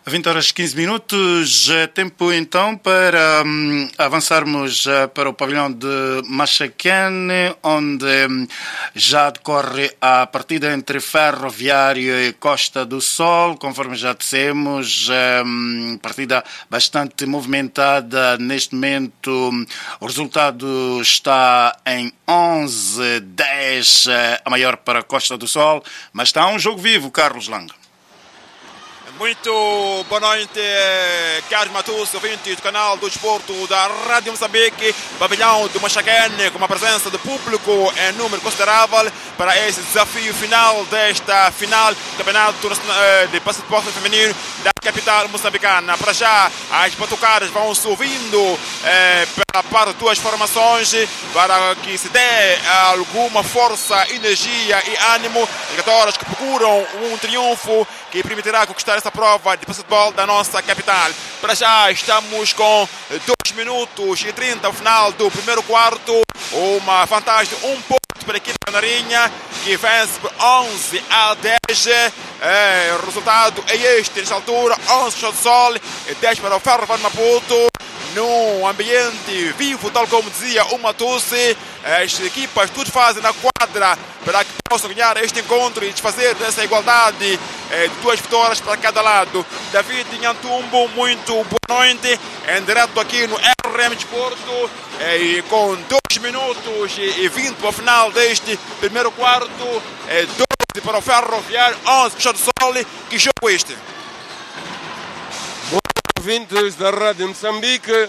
20 horas e 15 minutos, tempo então para avançarmos para o pavilhão de Machakene, onde já decorre a partida entre Ferroviário e Costa do Sol. Conforme já dissemos, partida bastante movimentada. Neste momento o resultado está em 11-10, a maior para Costa do Sol, mas está um jogo vivo, Carlos Langa. Muito boa noite, caros matus, ouvintes do canal do Desporto da Rádio Moçambique, pavilhão do Machakene, com uma presença de público em número considerável para esse desafio final desta final do Campeonato de Basquetebol Feminino da capital moçambicana. Para já, as batucadas vão subindo pela parte de duas formações para que se dê alguma força, energia e ânimo às jogadoras que procuram um triunfo que permitirá conquistar essa prova de basquetebol da nossa capital. Para já estamos com 2 minutos e 30 ao final do primeiro quarto. Uma vantagem de 1 ponto para a equipe canarinha, que vence por 11-10. O resultado é este, nesta altura: 11 para o Sol e 10 para o Ferroviário Maputo. Num ambiente vivo, tal como dizia o Matusse, as equipas tudo fazem na quadra para que possam ganhar este encontro e desfazer dessa igualdade de 2 vitórias para cada lado. David Nhantumbo, muito boa noite, em direto aqui no RM Desporto, e com 2 minutos e 20 para o final deste primeiro quarto, 12 para o Ferroviário, 11 para o Sol. Que jogo é este? Ouvintes da Rádio Moçambique,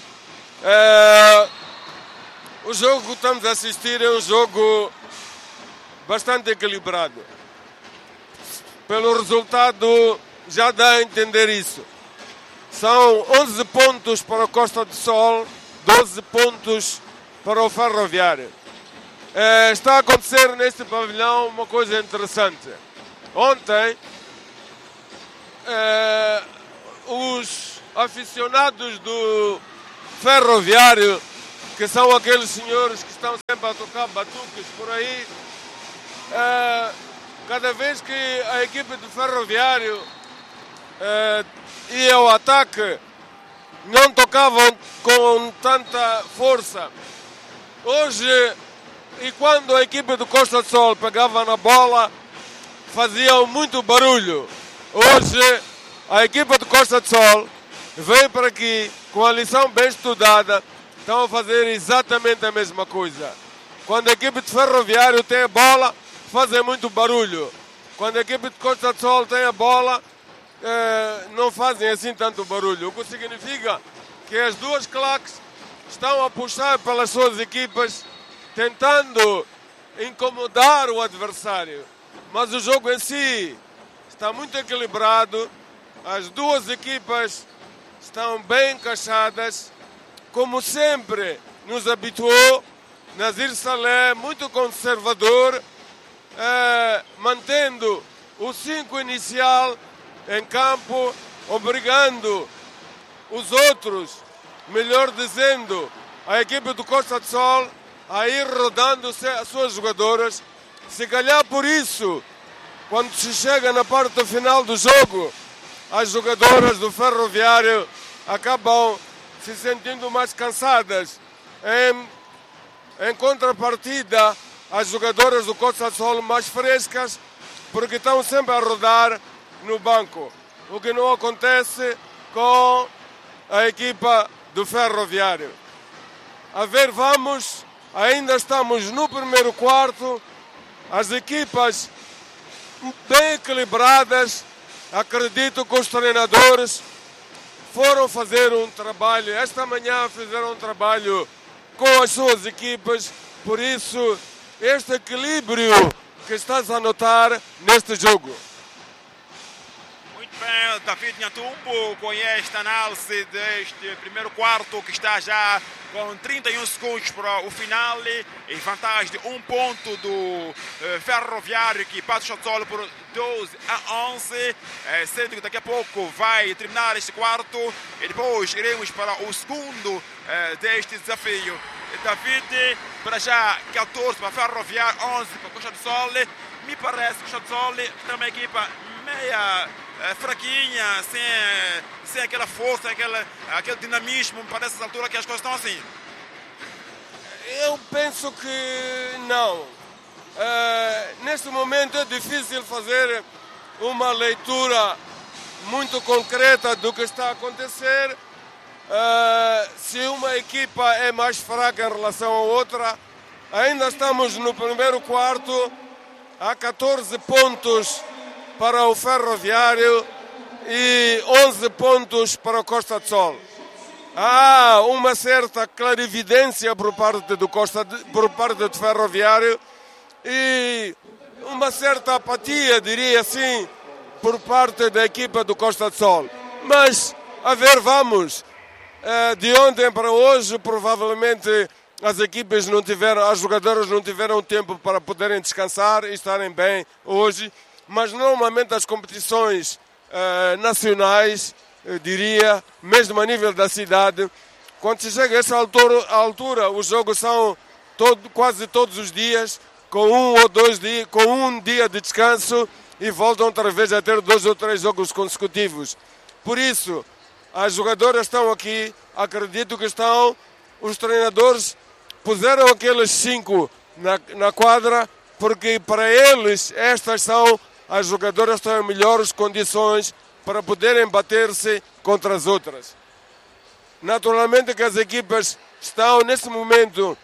o jogo que estamos a assistir é um jogo bastante equilibrado. Pelo resultado já dá a entender isso. São 11 pontos para o Costa do Sol, 12 pontos para o Ferroviário. Está a acontecer neste pavilhão uma coisa interessante. Ontem, os aficionados do Ferroviário, que são aqueles senhores que estão sempre a tocar batuques por aí, cada vez que a equipe do Ferroviário ia ao ataque, não tocavam com tanta força. Hoje, e quando a equipe do Costa do Sol pegava na bola, faziam muito barulho. Hoje, a equipe do Costa do Sol vem para aqui com a lição bem estudada, estão a fazer exatamente a mesma coisa. Quando a equipe de Ferroviário tem a bola, fazem muito barulho. Quando a equipe de Costa do Sol tem a bola, não fazem assim tanto barulho. O que significa que as duas claques estão a puxar pelas suas equipas, tentando incomodar o adversário. Mas o jogo em si está muito equilibrado. As duas equipas estão bem encaixadas, como sempre nos habituou. Nazir Saleh, muito conservador, mantendo o 5 inicial em campo, obrigando os outros, melhor dizendo, a equipe do Costa do Sol a ir rodando as suas jogadoras. Se calhar por isso, quando se chega na parte final do jogo, as jogadoras do Ferroviário acabam se sentindo mais cansadas. Em contrapartida, as jogadoras do Costa do Sol mais frescas, porque estão sempre a rodar no banco, o que não acontece com a equipa do Ferroviário. A ver, vamos, ainda estamos no primeiro quarto, as equipas bem equilibradas. Acredito que os treinadores foram fazer um trabalho, esta manhã fizeram um trabalho com as suas equipas, por isso este equilíbrio que estás a notar neste jogo. Muito bem, David Nhantumbo, com esta análise deste primeiro quarto, que está já com 31 segundos para o final e vantagem de 1 ponto do Ferroviário, que bate o solo por 12-11, sendo que daqui a pouco vai terminar este quarto e depois iremos para o segundo deste desafio. David, para já 14 para Ferroviário, 11 para Costa do Sol. Me parece que Costa do Sol tem uma equipa meia fraquinha, sem aquela força, aquele dinamismo. Parece nessa altura que as coisas estão assim. Eu penso que não. Neste momento é difícil fazer uma leitura muito concreta do que está a acontecer. Se uma equipa é mais fraca em relação à outra, ainda estamos no primeiro quarto, há 14 pontos para o Ferroviário e 11 pontos para o Costa do Sol. Há uma certa clarividência por parte do Ferroviário e uma certa apatia, diria assim, por parte da equipa do Costa do Sol. Mas, a ver, vamos. De ontem para hoje, provavelmente as jogadoras não tiveram tempo para poderem descansar e estarem bem hoje, mas normalmente as competições nacionais, eu diria, mesmo a nível da cidade, quando se chega a essa altura, os jogos são quase todos os dias, com um dia de descanso, e voltam outra vez a ter 2 ou 3 jogos consecutivos. Por isso, as jogadoras estão aqui, acredito que estão, os treinadores puseram aqueles 5 na quadra, porque para eles estas são as jogadoras que estão em melhores condições para poderem bater-se contra as outras. Naturalmente que as equipas estão nesse momento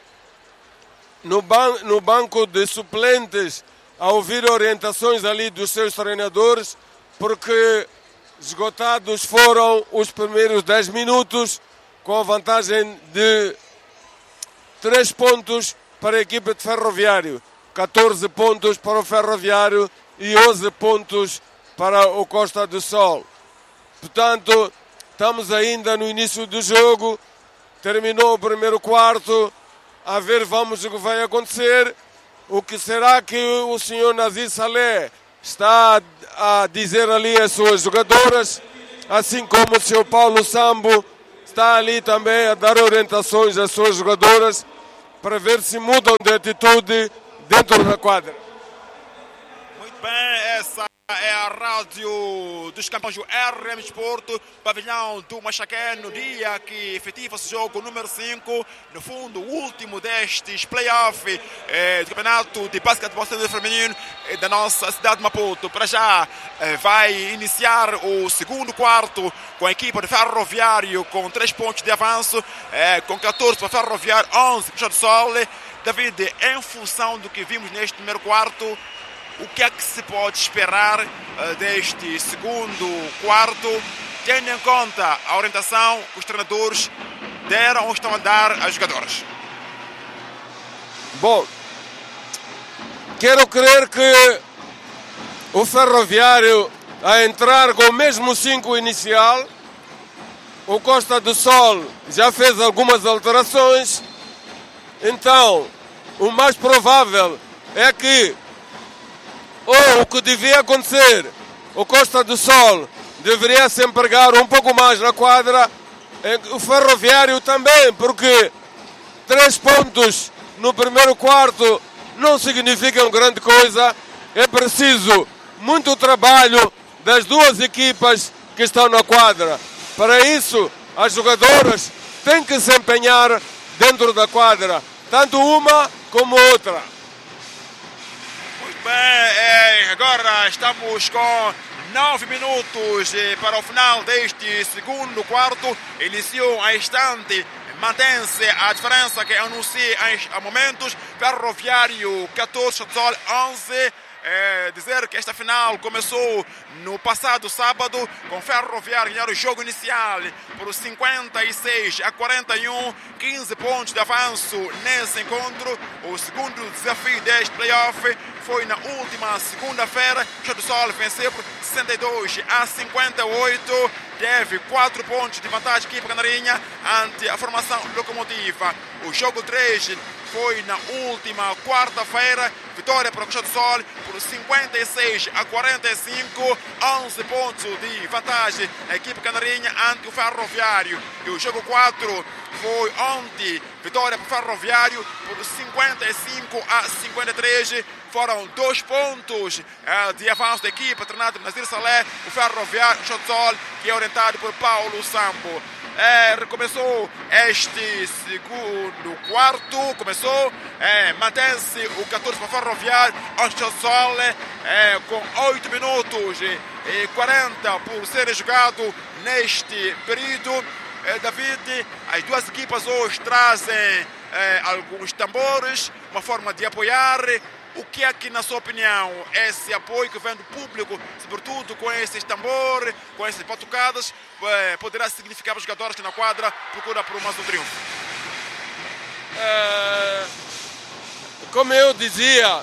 no banco de suplentes a ouvir orientações ali dos seus treinadores, porque esgotados foram os primeiros 10 minutos, com a vantagem de 3 pontos para a equipa de Ferroviário, 14 pontos para o Ferroviário e 11 pontos para o Costa do Sol. Portanto, estamos ainda no início do jogo, terminou o primeiro quarto, a ver, vamos o que vai acontecer. O que será que o senhor Nazir Saleh está a dizer ali às suas jogadoras, assim como o senhor Paulo Sambo está ali também a dar orientações às suas jogadoras para ver se mudam de atitude dentro da quadra. Muito bem, essa é a rádio dos campeões do RM Esporte, pavilhão do Machaquén, no dia que efetiva-se o jogo número 5, no fundo, o último destes play-off do campeonato de basquetebol feminino da nossa cidade de Maputo. Para já vai iniciar o segundo quarto com a equipa de Ferroviário com 3 pontos de avanço, com 14 para Ferroviário, 11 para o Costa do Sol. David, em função do que vimos neste primeiro quarto, o que é que se pode esperar deste segundo quarto, tendo em conta a orientação que os treinadores deram ou estão a dar às jogadoras? Bom, quero crer que o Ferroviário, a entrar com o mesmo 5 inicial, o Costa do Sol já fez algumas alterações, então o mais provável é que o que devia acontecer, o Costa do Sol deveria se empregar um pouco mais na quadra, o Ferroviário também, porque 3 pontos no primeiro quarto não significam grande coisa, é preciso muito trabalho das duas equipas que estão na quadra. Para isso, as jogadoras têm que se empenhar dentro da quadra, tanto uma como outra. Bem, agora estamos com 9 minutos para o final deste segundo quarto. Iniciou a instante, mantém-se a diferença que anunciei há momentos. Ferroviário 14, Sol 11. Dizer que esta final começou no passado sábado, com Ferroviário ganhar o jogo inicial por 56-41, 15 pontos de avanço nesse encontro. O segundo desafio deste playoff foi na última segunda-feira. O Costa do Sol venceu por 62-58, teve 4 pontos de vantagem equipe canarinha ante a formação locomotiva. O jogo 3 foi na última quarta-feira, vitória para o Costa do Sol por 56-45, 11 pontos de vantagem a equipe canarinha ante o Ferroviário. E o jogo 4 foi ontem vitória para o Ferroviário por 55-53. Foram 2 pontos de avanço da equipa, treinado por Nazir Saleh. O Ferroviário Chotzol, que é orientado por Paulo Sambo. Recomeçou este segundo quarto, mantém-se o 14 para o Ferroviário, o Chotzol com 8 minutos e 40 por ser jogado neste período. David, as duas equipas hoje trazem alguns tambores, uma forma de apoiar. O que é que, na sua opinião, esse apoio que vem do público, sobretudo com esses tambores, com essas batucadas, poderá significar para os jogadores que na quadra procuram por mais um triunfo? Como eu dizia,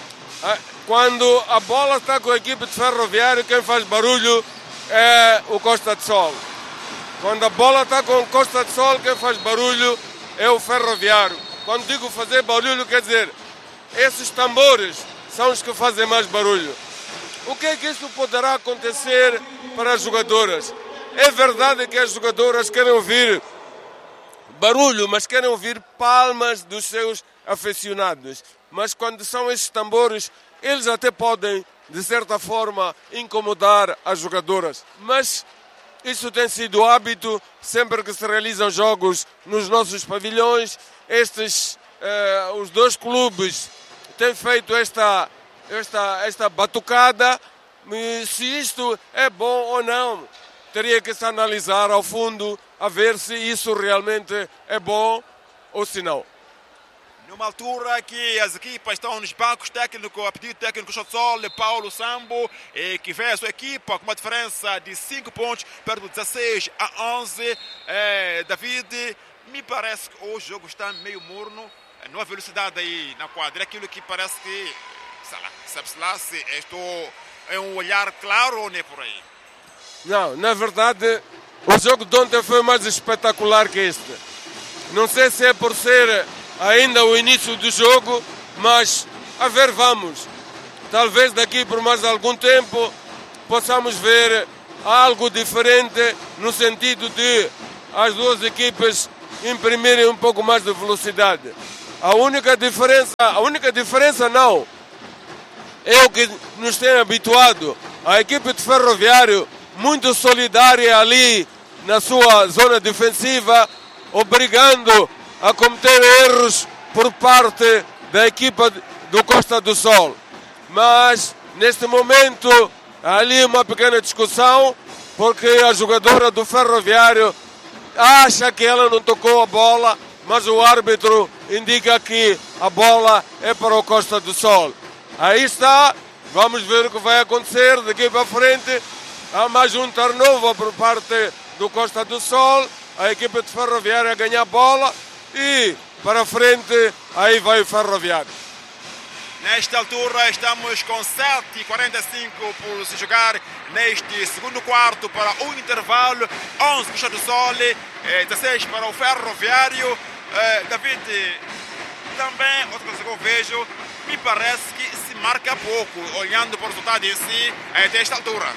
quando a bola está com a equipe de Ferroviário, quem faz barulho é o Costa de Sol. Quando a bola está com o Costa de Sol, quem faz barulho é o Ferroviário. Quando digo fazer barulho, quer dizer, esses tambores são os que fazem mais barulho. O que é que isso poderá acontecer para as jogadoras? É verdade que as jogadoras querem ouvir barulho, mas querem ouvir palmas dos seus aficionados. Mas quando são esses tambores, eles até podem, de certa forma, incomodar as jogadoras. Mas isso tem sido hábito sempre que se realizam jogos nos nossos pavilhões. Os dois clubes têm feito esta batucada. Se isto é bom ou não, teria que se analisar ao fundo a ver se isso realmente é bom ou se não. Numa altura que as equipas estão nos bancos técnicos, a pedido técnico Chotzol, Paulo Sambo, que vê a sua equipa com uma diferença de 5 pontos, perto de 16-11. David, me parece que hoje o jogo está meio morno, não há velocidade aí na quadra. É aquilo que parece que, sabe-se lá se estou é um olhar claro ou nem por aí? Não, na verdade, o jogo de ontem foi mais espetacular que este. Não sei se é por ser ainda o início do jogo, mas a ver vamos. Talvez daqui por mais algum tempo possamos ver algo diferente no sentido de as duas equipes imprimirem um pouco mais de velocidade. A única diferença não, é o que nos tem habituado. A equipe de Ferroviário muito solidária ali na sua zona defensiva, obrigando a cometer erros por parte da equipa do Costa do Sol. Mas neste momento há ali uma pequena discussão, porque a jogadora do Ferroviário acha que ela não tocou a bola, mas o árbitro indica que a bola é para o Costa do Sol. Aí está, vamos ver o que vai acontecer daqui para frente. Há mais um turnover por parte do Costa do Sol, a equipe de Ferroviário a ganhar a bola e para frente aí vai o Ferroviário. Nesta altura estamos com 7h45 por se jogar neste segundo quarto para o intervalo. 11 Costa do Sol, 16 para o Ferroviário. David, também outra coisa que eu vejo, me parece que se marca pouco, olhando para o resultado em si até esta altura.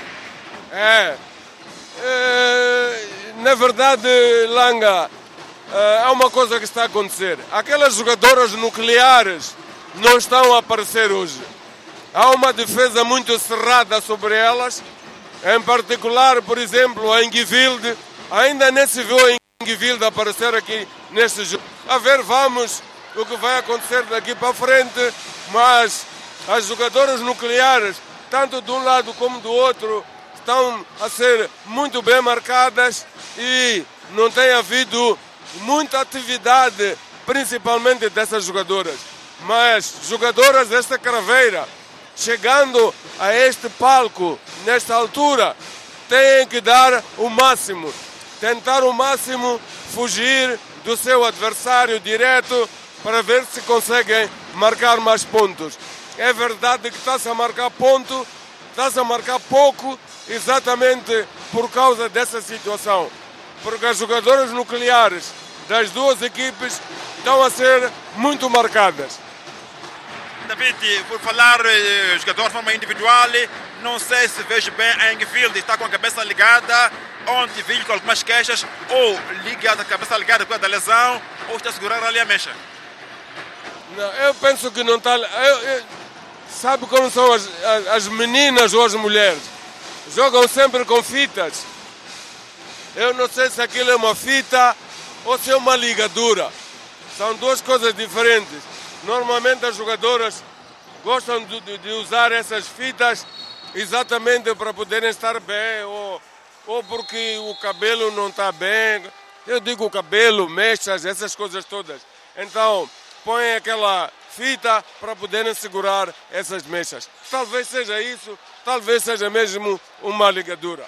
Na verdade, Langa, há uma coisa que está a acontecer. Aquelas jogadoras nucleares não estão a aparecer hoje. Há uma defesa muito cerrada sobre elas. Em particular, por exemplo, a Ingvild. Ainda nem se viu a Ingvild aparecer aqui neste jogo. A ver, vamos o que vai acontecer daqui para frente. Mas as jogadoras nucleares, tanto de um lado como do outro, estão a ser muito bem marcadas e não tem havido muita atividade, principalmente dessas jogadoras. Mas jogadoras desta craveira, chegando a este palco, nesta altura, têm que dar o máximo, tentar o máximo fugir do seu adversário direto para ver se conseguem marcar mais pontos. É verdade que está-se a marcar ponto, está-se a marcar pouco, exatamente por causa dessa situação. Porque as jogadoras nucleares das duas equipes estão a ser muito marcadas. David, por falar jogador de forma individual, Não sei se vejo bem a Engfield, está com a cabeça ligada, ontem vi com algumas queixas, ou ligada, a cabeça ligada por causa da lesão, ou está segurando ali a mecha. Não, eu penso que não está... Sabe como são as meninas ou as mulheres? Jogam sempre com fitas. Eu não sei se aquilo é uma fita ou se é uma ligadura. São duas coisas diferentes. Normalmente as jogadoras gostam de usar essas fitas exatamente para poderem estar bem ou porque o cabelo não está bem. Eu digo cabelo, mechas, essas coisas todas. Então, põem aquela fita para poderem segurar essas mechas. Talvez seja isso, talvez seja mesmo uma ligadura.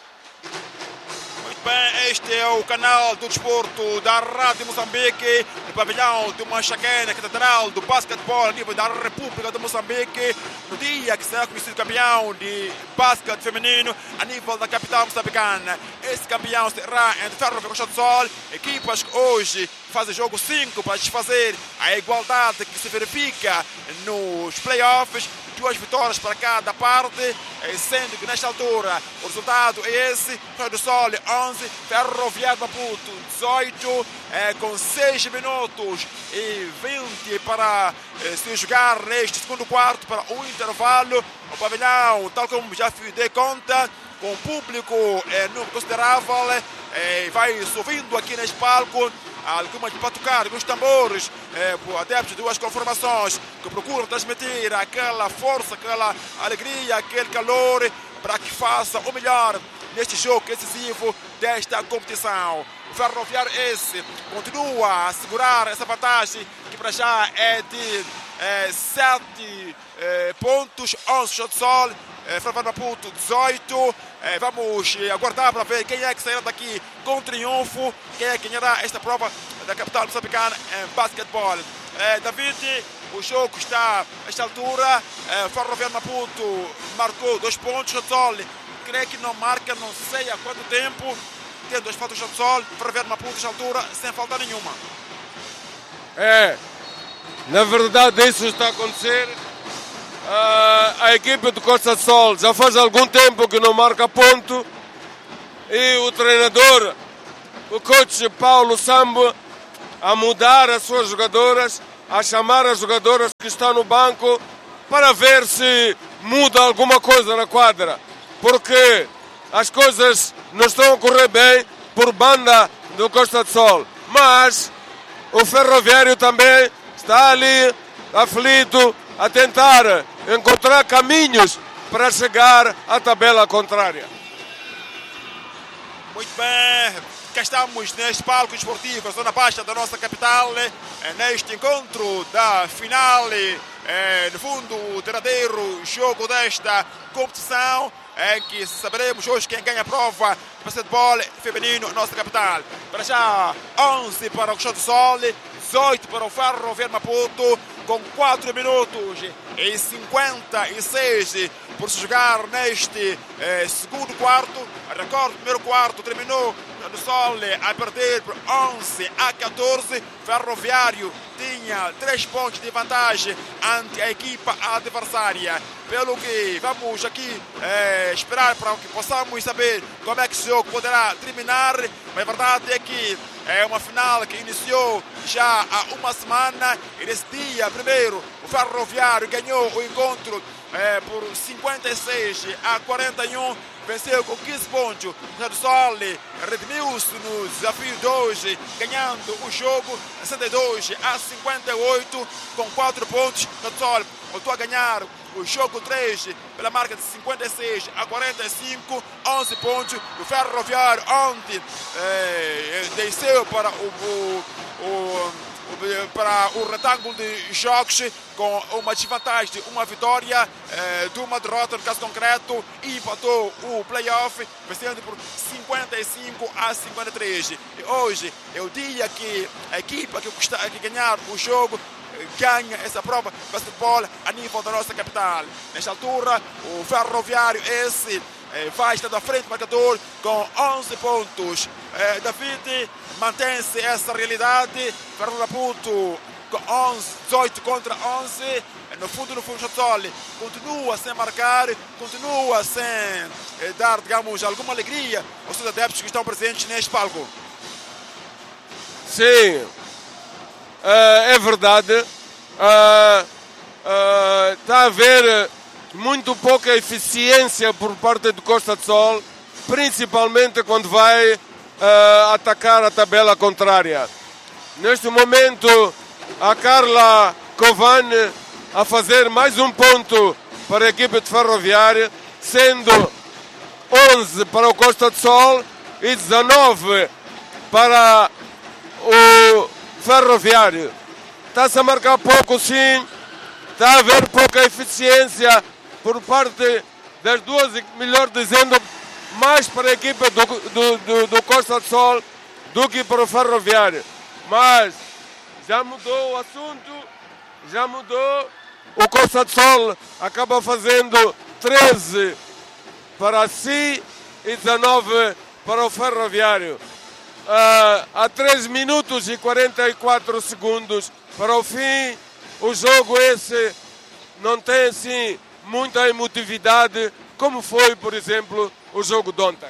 Bem, este é o canal do desporto da Rádio Moçambique, no pavilhão de Machaquene, catedral do basquetebol a nível da República de Moçambique, no dia que será conhecido campeão de basquete feminino a nível da capital moçambicana. Esse campeão será entre Ferroviário e Costa do Sol, equipas que hoje fazem jogo 5 para desfazer a igualdade que se verifica nos playoffs. 2 vitórias para cada parte, sendo que nesta altura o resultado é esse: Costa do Sol 11, Ferroviário Maputo 18, com 6 minutos e 20 para se jogar neste segundo quarto para o intervalo. O pavilhão, tal como já dei conta, com público número considerável, vai subindo aqui neste palco algumas batucadas, alguns tambores, adeptos de duas conformações que procuram transmitir aquela força, aquela alegria, aquele calor para que faça o melhor neste jogo decisivo desta competição. O Ferroviário esse continua a segurar essa vantagem que para já é de 7 pontos, 11 Costa do Sol, Ferroviário Maputo 18. Vamos aguardar para ver quem é que sairá daqui com triunfo, quem é que ganhará esta prova da capital moçambicana em basquetebol. David, o jogo está a esta altura. Ferroviário Maputo marcou 2 pontos, Costa do Sol creio que não marca, não sei há quanto tempo. Tem 2 faltas Costa do Sol, Ferroviário Maputo a esta altura sem falta nenhuma. Na verdade isso está a acontecer. A equipe do Costa do Sol já faz algum tempo que não marca ponto e o treinador, o coach Paulo Sambo, a mudar as suas jogadoras, a chamar as jogadoras que estão no banco para ver se muda alguma coisa na quadra, porque as coisas não estão a correr bem por banda do Costa do Sol, mas o Ferroviário também está ali aflito a tentar encontrar caminhos para chegar à tabela contrária. Muito bem, cá estamos neste palco esportivo, zona baixa da nossa capital, neste encontro da final, no fundo, o derradeiro jogo desta competição, em que saberemos hoje quem ganha a prova de basquetebol feminino na nossa capital. Para já, 11 para o Costa do Sol, 18 para o Ferroviário Maputo, com 4 minutos e 56 por se jogar neste segundo quarto. Recordo, o primeiro quarto terminou do Sol a perder por 11-14. Ferroviário tinha 3 pontos de vantagem ante a equipa adversária. Pelo que vamos aqui esperar para que possamos saber como é que esse jogo poderá terminar. Mas a verdade é que é uma final que iniciou já há uma semana e nesse dia primeiro o Ferroviário ganhou o encontro por 56-41, venceu com 15 pontos. O Costa do Sol redimiu-se no desafio de hoje, ganhando o jogo 62-58 com 4 pontos. O Costa do Sol voltou a ganhar o jogo 3 pela marca de 56-45, 11 pontos. O Ferroviário ontem desceu para o retângulo de jogos com uma desvantagem de uma vitória, de uma derrota no caso concreto, e empatou o playoff, vencendo por 55-53. E hoje é o dia que a equipa que ganhar o jogo ganha essa prova de basquetebol a nível da nossa capital. Nesta altura, o Ferroviário esse vai estar à frente do marcador com 11 pontos. David, mantém-se essa realidade. Ferroviário Maputo com 18 contra 11. no fundo Costa continua sem marcar, continua sem dar, digamos, alguma alegria aos seus adeptos que estão presentes neste palco. Sim, é verdade. Está a haver muito pouca eficiência por parte do Costa do Sol, principalmente quando vai atacar a tabela contrária. Neste momento, a Carla Covan a fazer mais um ponto para a equipe de Ferroviária, sendo 11 para o Costa do Sol e 19 para o Ferroviário. Está-se a marcar pouco, sim. Está a haver pouca eficiência por parte das duas, melhor dizendo, mais para a equipe do Costa do Sol do que para o Ferroviário. Mas já mudou o assunto, já mudou. O Costa do Sol acaba fazendo 13 para si e 19 para o Ferroviário. Há 3 minutos e 44 segundos para o fim. O jogo esse não tem assim muita emotividade, como foi, por exemplo, o jogo de ontem.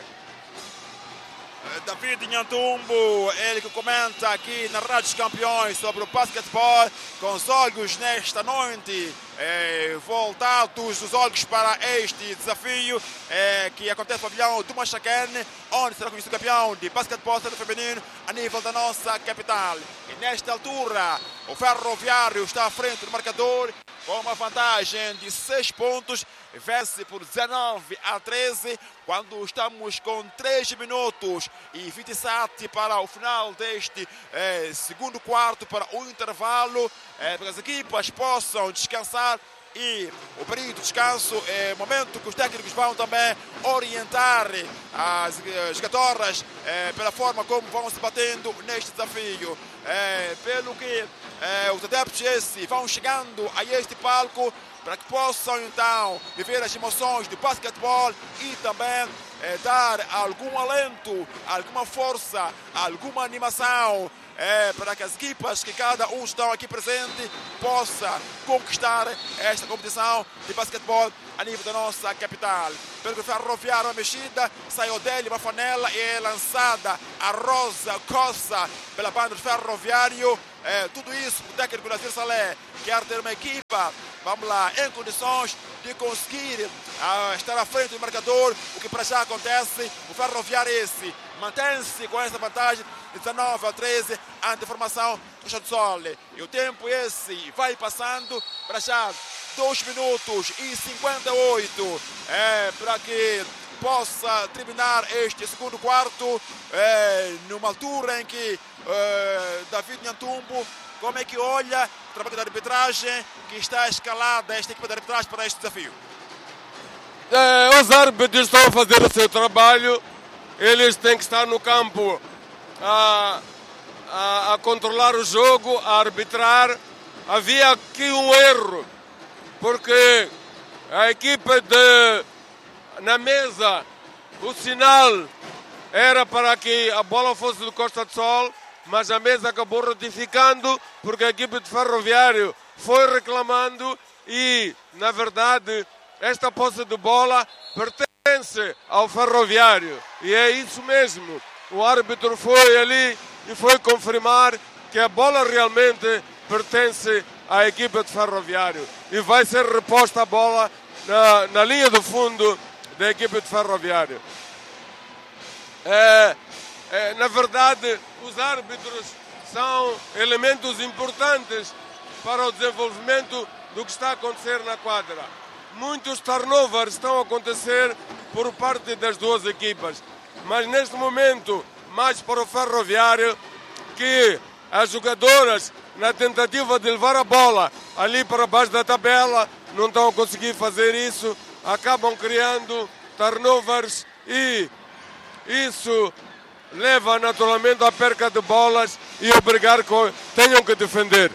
David Nhantumbo, ele que comenta aqui na Rádio dos Campeões sobre o basquetebol, com os olhos nesta noite voltados os olhos para este desafio que acontece no pavilhão do Machacane, onde será conhecido campeão de basquetebol feminino a nível da nossa capital. E nesta altura, o Ferroviário está à frente do marcador com uma vantagem de 6 pontos, vence por 19-13, quando estamos com 3 minutos e 27 para o final deste segundo quarto, para o intervalo, para que as equipas possam descansar. E o período de descanso é o momento que os técnicos vão também orientar as jogadoras pela forma como vão se batendo neste desafio. Pelo que os adeptos vão chegando a este palco para que possam então viver as emoções do basquetebol e também dar algum alento, alguma força, alguma animação para que as equipas que cada um estão aqui presente possa conquistar esta competição de basquetebol a nível da nossa capital. Pelo que o Ferroviário é mexida, saiu dele uma flanela e é lançada a Rosa Costa pela banda do Ferroviário. Tudo isso o técnico Nasir Saleh quer ter uma equipa, vamos lá, em condições de conseguir estar à frente do marcador, o que para já acontece. O Ferroviário mantém-se com essa vantagem de 19-13 ante a formação do Costa do Sol. E o tempo vai passando para já 2 minutos e 58 para que possa terminar este segundo quarto, numa altura em que David Nhantumbo, como é que olha o trabalho da arbitragem que está escalada esta equipa de arbitragem para este desafio? Os árbitros estão a fazer o seu trabalho, eles têm que estar no campo a controlar o jogo, a arbitrar. Havia aqui um erro, porque a equipe na mesa, o sinal era para que a bola fosse do Costa do Sol, mas a mesa acabou ratificando porque a equipe de Ferroviário foi reclamando e, na verdade, esta posse de bola pertence ao Ferroviário. E é isso mesmo. O árbitro foi ali e foi confirmar que a bola realmente pertence à equipe de Ferroviário. E vai ser reposta a bola na linha do fundo da equipe de Ferroviário. Na verdade, os árbitros são elementos importantes para o desenvolvimento do que está a acontecer na quadra. Muitos turnovers estão a acontecer por parte das duas equipas, mas neste momento, mais para o Ferroviário, que as jogadoras, na tentativa de levar a bola ali para baixo da tabela, não estão a conseguir fazer isso, acabam criando turnovers e isso leva naturalmente à perca de bolas e obrigar que tenham que defender.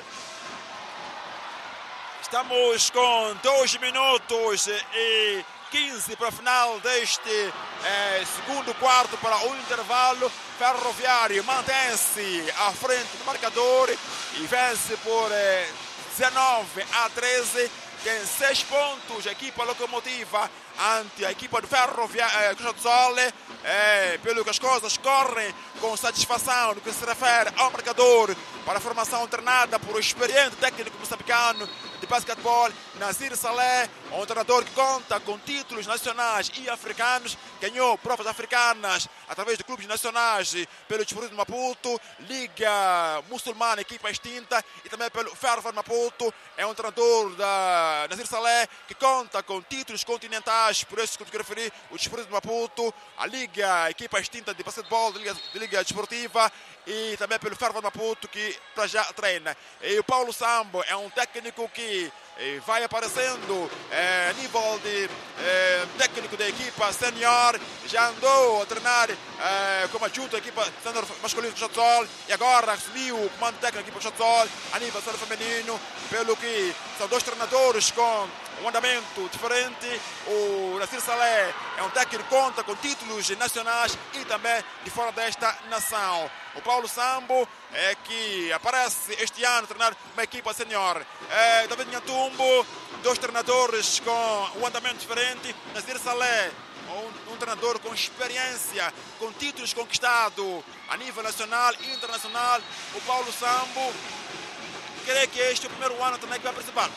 Estamos com 2 minutos e 15 para o final deste segundo quarto, para o intervalo. Ferroviário mantém-se à frente do marcador e vence por 19-13. Tem 6 pontos a equipa locomotiva ante a equipa do Ferroviário Costa do Sol. Pelo que as coisas correm com satisfação no que se refere ao marcador para a formação treinada por um experiente técnico moçambicano de basquetebol, Nazir Saleh, um treinador que conta com títulos nacionais e africanos, ganhou provas africanas através de clubes nacionais pelo Desportivo de Maputo, Liga Muçulmana, equipa extinta, e também pelo Ferroviário Maputo. É um treinador da Nazir Saleh que conta com títulos continentais, por isso que eu te referi, o Desportivo de Maputo, a Liga, equipa extinta de basquetebol, de Liga Desportiva, e também pelo Ferroviário Maputo, que para já treina. E o Paulo Sambo é um técnico que vai aparecendo a nível de técnico da equipa senior, já andou a treinar como adjunto da equipa senior masculino do Chatzol e agora assumiu o comando técnico da equipa do Chatzol a nível senior feminino, pelo que são 2 treinadores com um andamento diferente. O Nazir Saleh é um técnico que conta com títulos nacionais e também de fora desta nação. O Paulo Sambo é que aparece este ano a treinar uma equipa senior. David Nhantumbo, 2 treinadores com um andamento diferente. Nazir Saleh, um treinador com experiência, com títulos conquistados a nível nacional e internacional. O Paulo Sambo, creio que este é o primeiro ano também que vai participar.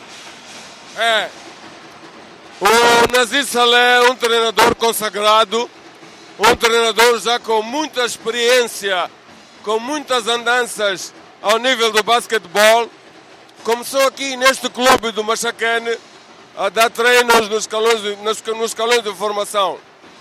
O Nazir Saleh é um treinador consagrado, um treinador já com muita experiência, com muitas andanças ao nível do basquetebol. Começou aqui neste clube do Machaquene a dar treinos nos escalões de formação.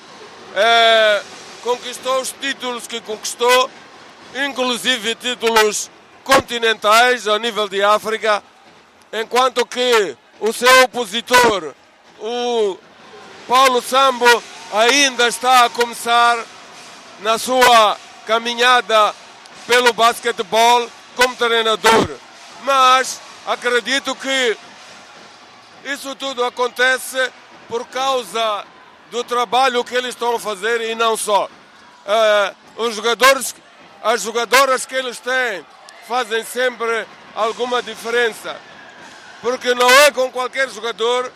Conquistou os títulos que conquistou, inclusive títulos continentais ao nível de África, enquanto que o seu opositor, o Paulo Sambo, ainda está a começar na sua caminhada pelo basquetebol como treinador. Mas acredito que isso tudo acontece por causa do trabalho que eles estão a fazer e não só. Os jogadores, as jogadoras que eles têm fazem sempre alguma diferença, porque não é com qualquer jogador,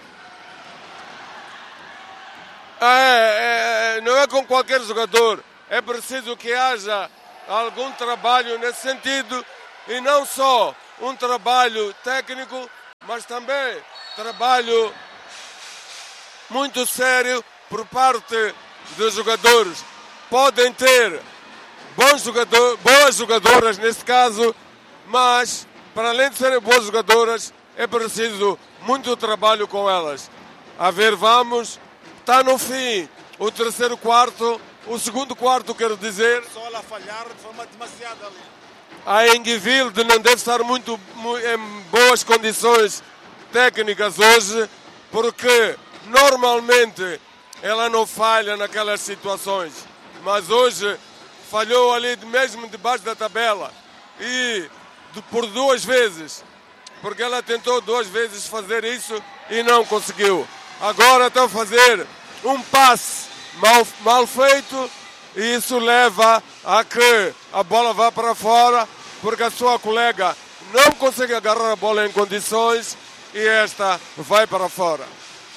não é com qualquer jogador, é preciso que haja algum trabalho nesse sentido, e não só um trabalho técnico, mas também trabalho muito sério por parte dos jogadores. Podem ter boas jogadoras nesse caso, mas para além de serem boas jogadoras, é preciso muito trabalho com elas. A ver, vamos, está no fim o terceiro quarto, o segundo quarto, quero dizer. Só a falhar de forma demasiado ali. A Enguiville não deve estar muito em boas condições técnicas hoje, porque normalmente ela não falha naquelas situações, mas hoje falhou ali mesmo debaixo da tabela, e por 2 vezes, porque ela tentou 2 vezes fazer isso e não conseguiu. Agora está a fazer um passe mal feito, e isso leva a que a bola vá para fora, porque a sua colega não consegue agarrar a bola em condições e esta vai para fora.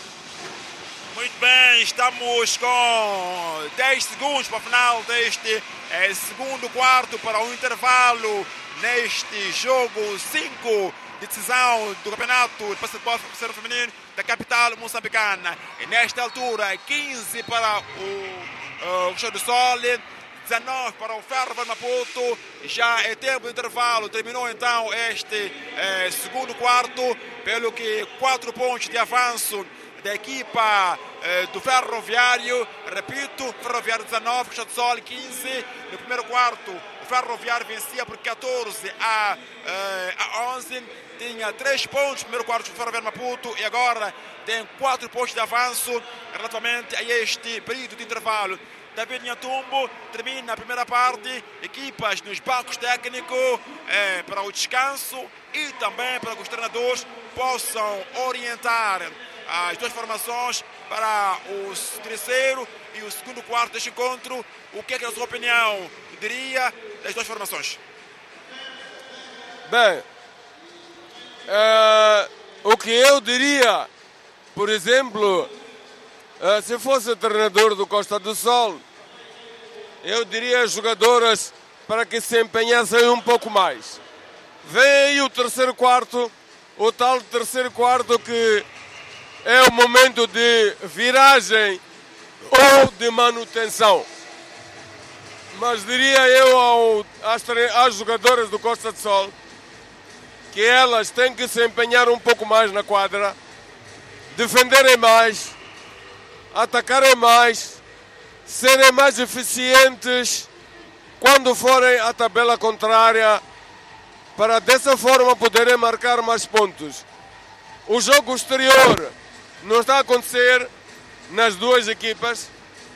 Muito bem, estamos com 10 segundos para o final deste segundo quarto, para um intervalo neste jogo 5 de decisão do campeonato de basquetebol feminino da capital moçambicana. E nesta altura, 15 para o Costa do Sol, 19 para o Ferroviário Maputo. Já é tempo de intervalo. Terminou então este segundo quarto, pelo que 4 pontos de avanço da equipa do Ferroviário. Repito, Ferroviário 19, Costa do Sol 15. No primeiro quarto, o Ferroviário vencia por 14 a 11. Tinha 3 pontos no primeiro quarto do Ferroviário Maputo e agora tem 4 pontos de avanço relativamente a este período de intervalo. David Nhantumbo termina a primeira parte, equipas nos bancos técnicos para o descanso e também para que os treinadores possam orientar as 2 formações para o terceiro e o segundo quarto deste encontro. O que é a sua opinião diria das 2 formações? Bem, O que eu diria, por exemplo, se fosse treinador do Costa do Sol, eu diria às jogadoras para que se empenhassem um pouco mais. Vem aí o terceiro quarto, o tal terceiro quarto que é o momento de viragem ou de manutenção. Mas diria eu às jogadoras do Costa do Sol que elas têm que se empenhar um pouco mais na quadra, defenderem mais, atacarem mais, serem mais eficientes quando forem à tabela contrária, para dessa forma poderem marcar mais pontos. O jogo exterior não está a acontecer nas duas equipas.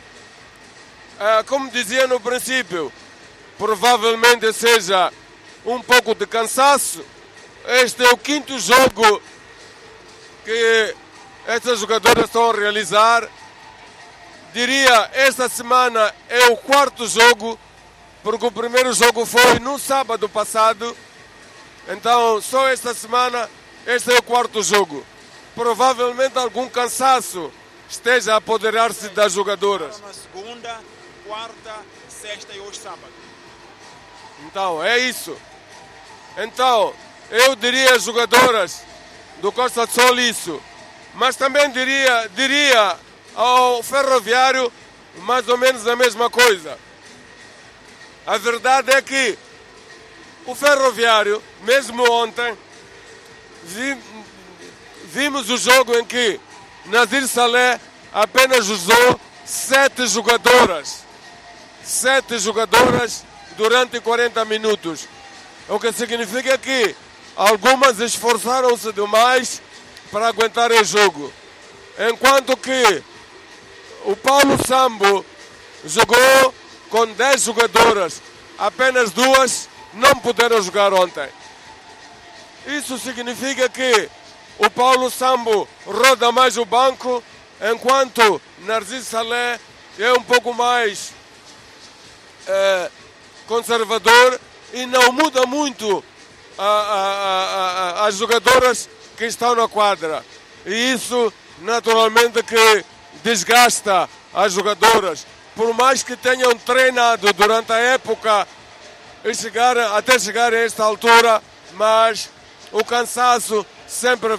Como dizia no princípio, provavelmente seja um pouco de cansaço. Este é o quinto jogo que estas jogadoras estão a realizar. Diria, esta semana é o quarto jogo, porque o primeiro jogo foi no sábado passado. Então, só esta semana, este é o quarto jogo. Provavelmente algum cansaço esteja a apoderar-se das jogadoras. Segunda, quarta, sexta e hoje sábado. Então, é isso. Então, eu diria às jogadoras do Costa do Sol isso. Mas também diria ao Ferroviário mais ou menos a mesma coisa. A verdade é que o Ferroviário, mesmo ontem, vimos o jogo em que Nazir Saleh apenas usou 7 jogadoras. 7 jogadoras durante 40 minutos. O que significa que algumas esforçaram-se demais para aguentar o jogo. Enquanto que o Paulo Sambo jogou com 10 jogadoras. Apenas 2 não puderam jogar ontem. Isso significa que o Paulo Sambo roda mais o banco, enquanto Nazir Saleh é um pouco mais conservador e não muda muito as jogadoras que estão na quadra. E isso naturalmente que desgasta as jogadoras. Por mais que tenham treinado durante a época até chegar a esta altura, mas o cansaço sempre